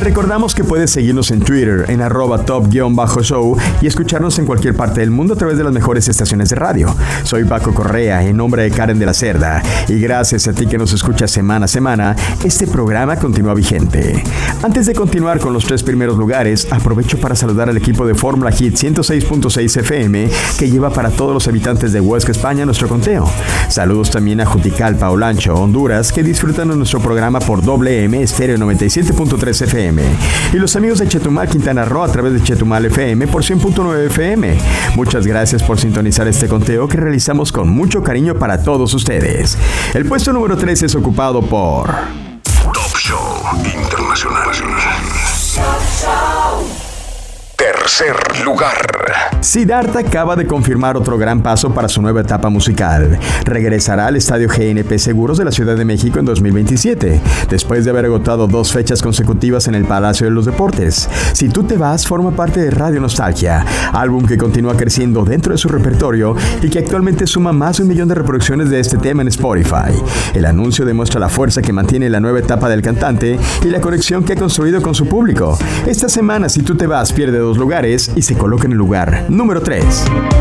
recordamos que puedes seguirnos en Twitter en @top_show y escucharnos en cualquier parte del mundo a través de las mejores estaciones de radio. Soy Paco Correa, en nombre de Karen de la Cerda, y gracias a ti que nos escuchas semana a semana, este programa continúa vigente. Antes de continuar con los 3 primeros lugares, aprovecho para saludar al equipo de Fórmula Hit 106.6 FM que lleva para todos los habitantes de Huesca, España, nuestro conteo. Saludos también a Juticalpa, Olancho, Honduras, que disfrutan de nuestro programa por WM Estéreo 97.3 FM. Y los amigos de Chetumal, Quintana Roo, a través de Chetumal FM por 100.9 FM. Muchas gracias por sintonizar este conteo que realizamos con mucho cariño para todos ustedes. El puesto número 3 es ocupado por Top Show Internacional. Tercer lugar. Siddhartha acaba de confirmar otro gran paso para su nueva etapa musical. Regresará al Estadio GNP Seguros de la Ciudad de México en 2027, después de haber agotado 2 fechas consecutivas en el Palacio de los Deportes. Si tú te vas forma parte de Radio Nostalgia, álbum que continúa creciendo dentro de su repertorio y que actualmente suma más de 1 millón de reproducciones de este tema en Spotify. El anuncio demuestra la fuerza que mantiene la nueva etapa del cantante y la conexión que ha construido con su público. Esta semana, Si tú te vas, pierde 2 lugares y se coloca en el lugar número 3.